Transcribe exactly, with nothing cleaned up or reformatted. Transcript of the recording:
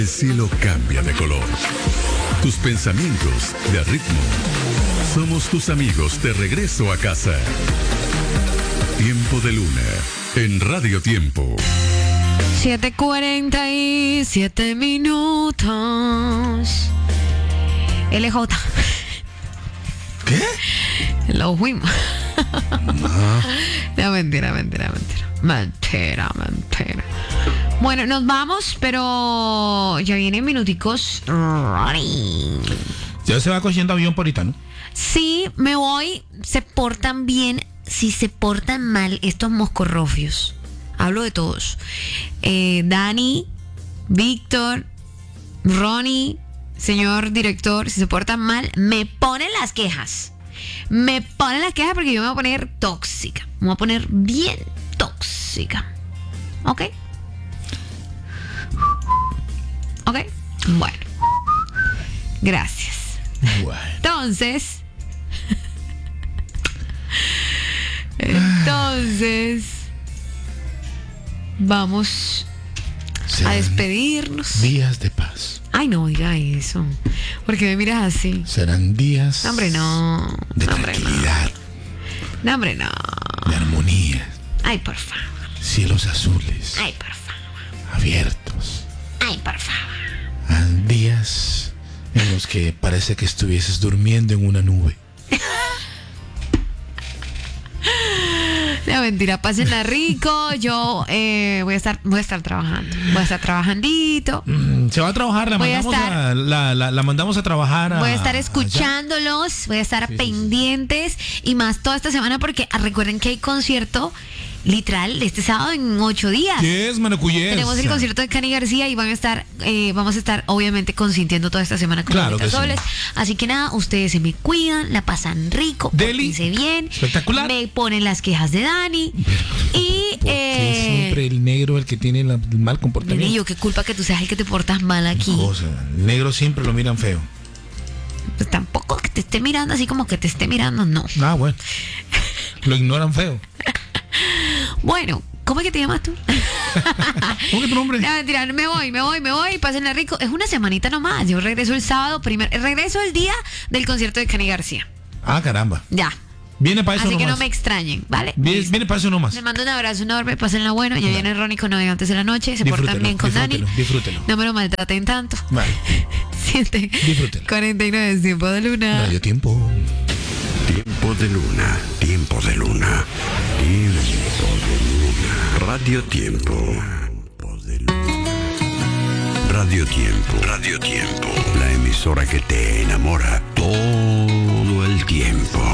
El cielo cambia de color. Tus pensamientos de ritmo. Somos tus amigos de regreso a casa. Tiempo de Luna en Radio Tiempo. siete cuarenta y siete minutos. L J. ¿Qué? Lo fuimos. No. No, mentira, mentira, mentira. Mentira, mentira. Bueno, nos vamos, pero ya vienen minuticos. Ya se va cogiendo avión por ahorita, ¿no? Sí, me voy. Se portan bien. Si se portan mal estos moscorrofios. Hablo de todos. Eh, Dani, Víctor, Ronnie, señor director, si se portan mal, me ponen las quejas. Me ponen las quejas porque yo me voy a poner tóxica. Me voy a poner bien tóxica. ¿Ok? ¿Ok? Bueno. Gracias. Bueno. Entonces... Entonces... Vamos Serán a despedirnos. días de paz. Ay, no diga eso. Porque me miras así. Serán días No, hombre, no. de No, hombre, tranquilidad, no. No, hombre, no. de armonía, Ay, por favor. cielos azules, Ay, por favor. abiertos. Ay, por favor. Ah, días en los que parece que estuvieses durmiendo en una nube. No, mentira, pásenla rico. Yo eh, voy a estar voy a estar trabajando. Voy a estar trabajandito. Mm, se va a trabajar, la Voy a mandamos a, estar- la, la, la mandamos a trabajar. Voy a estar allá. escuchándolos, voy a estar Sí, sí, sí. pendientes y más toda esta semana porque ah, recuerden que hay concierto literal este sábado en ocho días. Yes, Manacuyes. Tenemos el concierto de Cani García y van a estar, eh, vamos a estar obviamente consintiendo toda esta semana con Claro los que sí. dobles. Así que nada, ustedes se me cuidan, la pasan rico, Deli. pórtense bien, Espectacular. me ponen las quejas de Dani y ¿Por qué eh, siempre el negro el que tiene la- el mal comportamiento? Nenillo, qué culpa que tú seas el que te portas mal aquí. Cosa, el negro siempre lo miran feo. Pues tampoco que te esté mirando así como que te esté mirando, no. Ah, bueno. Lo ignoran feo. Bueno, ¿cómo es que te llamas tú? ¿Cómo que tu nombre? No, mentira, me voy, me voy, me voy, pásenla rico. Es una semanita nomás. Yo regreso el sábado, primer, regreso el día del concierto de Cani García. Ah, caramba. Ya. Viene para eso Así que nomás. no me extrañen, ¿vale? Viene, Listo. viene para eso nomás. Les mando un abrazo enorme, pásenla bueno. Ya viene Ronnie con Navegantes de la Noche. Se Disfrútelo, portan bien con Dani. disfrútelo, disfrútelo. No me lo maltraten tanto. Vale. siete Disfrútelo. cuarenta y nueve es tiempo de luna. Radio Tiempo. Tiempo de Luna. Tiempo de Luna. Tiempo de Luna. Radio Tiempo. Radio Tiempo. Radio Tiempo. La emisora que te enamora todos